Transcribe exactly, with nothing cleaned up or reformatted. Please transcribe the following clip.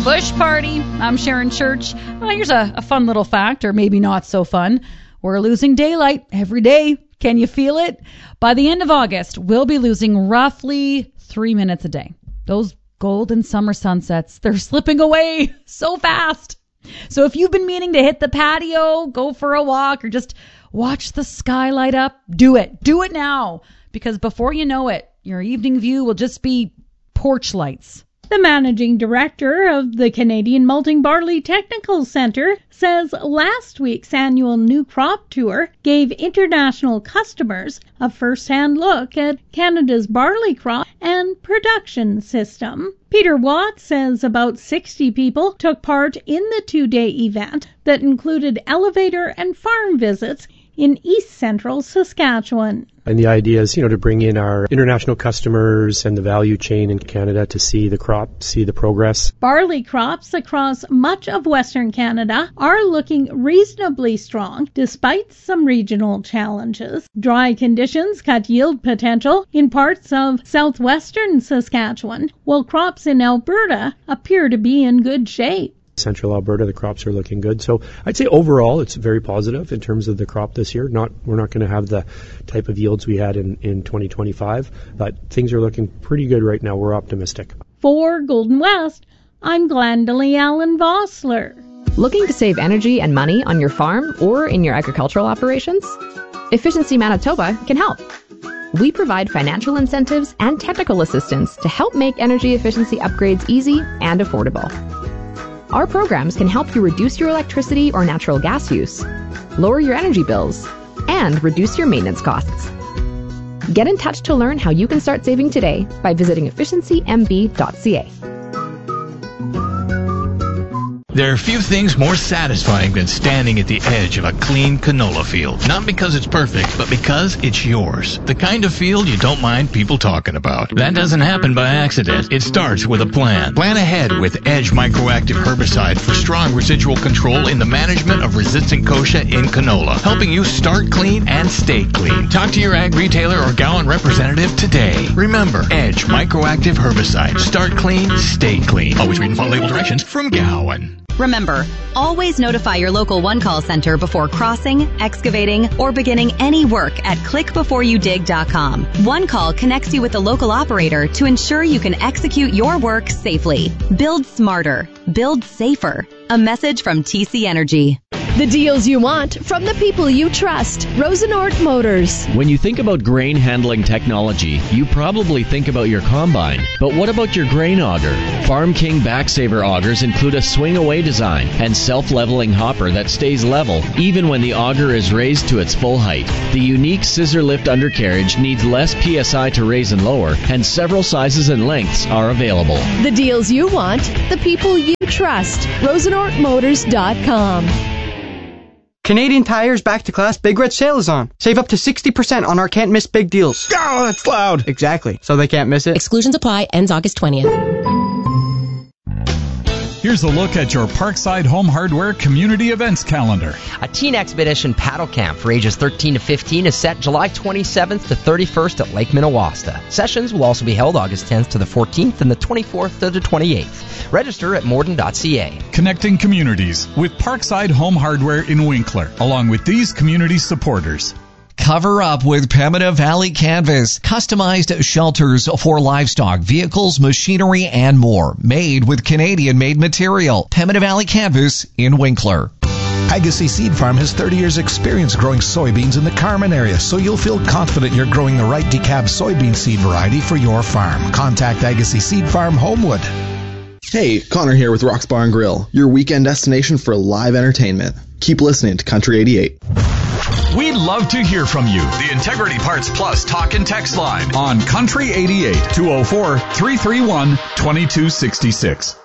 Bush Party. I'm Sharon Church. Well, here's a, a fun little fact, or maybe not so fun. We're losing daylight every day. Can you feel it? By the end of August, we'll be losing roughly three minutes a day. Those golden summer sunsets, they're slipping away so fast. So if you've been meaning to hit the patio, go for a walk, or just watch the sky light up, do it. Do it now. Because before you know it, your evening view will just be porch lights. The managing director of the Canadian Malting Barley Technical Centre says last week's annual New Crop Tour gave international customers a first-hand look at Canada's barley crop and production system. Peter Watt says about sixty people took part in the two-day event that included elevator and farm visits in East Central Saskatchewan. And the idea is, you know, to bring in our international customers and the value chain in Canada to see the crop, see the progress. Barley crops across much of Western Canada are looking reasonably strong despite some regional challenges. Dry conditions cut yield potential in parts of southwestern Saskatchewan, while crops in Alberta appear to be in good shape. Central Alberta, the crops are looking good. So I'd say overall it's very positive in terms of the crop this year. Not We're not going to have the type of yields we had in, in twenty twenty-five, but things are looking pretty good right now. We're optimistic. For Golden West, I'm Glendalee Allen Vossler. Looking to save energy and money on your farm or in your agricultural operations? Efficiency Manitoba can help. We provide financial incentives and technical assistance to help make energy efficiency upgrades easy and affordable. Our programs can help you reduce your electricity or natural gas use, lower your energy bills, and reduce your maintenance costs. Get in touch to learn how you can start saving today by visiting efficiency m b dot c a. There are few things more satisfying than standing at the edge of a clean canola field. Not because it's perfect, but because it's yours. The kind of field you don't mind people talking about. That doesn't happen by accident. It starts with a plan. Plan ahead with Edge Microactive Herbicide for strong residual control in the management of resistant kochia in canola, helping you start clean and stay clean. Talk to your ag retailer or Gowan representative today. Remember, Edge Microactive Herbicide. Start clean, stay clean. Always read and follow label directions from Gowan. Remember, always notify your local one-call center before crossing, excavating, or beginning any work at click before you dig dot com. One Call connects you with the local operator to ensure you can execute your work safely. Build smarter. Build safer. A message from T C Energy. The deals you want from the people you trust. Rosenort Motors. When you think about grain handling technology, you probably think about your combine. But what about your grain auger? Farm King Backsaver augers include a swing-away design and self-leveling hopper that stays level even when the auger is raised to its full height. The unique scissor lift undercarriage needs less P S I to raise and lower, and several sizes and lengths are available. The deals you want, the people you trust. Rosenort Motors dot com. Canadian Tire's Back to Class Big Red Sale is on. Save up to sixty percent on our can't miss big deals. Oh, that's loud. Exactly. So they can't miss it. Exclusions apply. Ends August twentieth. Here's a look at your Parkside Home Hardware community events calendar. A teen expedition paddle camp for ages thirteen to fifteen is set July twenty-seventh to thirty-first at Lake Minnewaska. Sessions will also be held August tenth to the fourteenth and the twenty-fourth to the twenty-eighth. Register at morden dot c a. Connecting communities with Parkside Home Hardware in Winkler, along with these community supporters. Cover up with Pembina Valley Canvas. Customized shelters for livestock, vehicles, machinery, and more. Made with Canadian-made material. Pembina Valley Canvas in Winkler. Agassiz Seed Farm has thirty years experience growing soybeans in the Carman area, so you'll feel confident you're growing the right decab soybean seed variety for your farm. Contact Agassiz Seed Farm, Homewood. Hey, Connor here with Rock's Bar and Grill, your weekend destination for live entertainment. Keep listening to Country eighty-eight. We'd love to hear from you. The Integrity Parts Plus talk and text line on Country eighty-eight, two oh four, three three one, two two six six.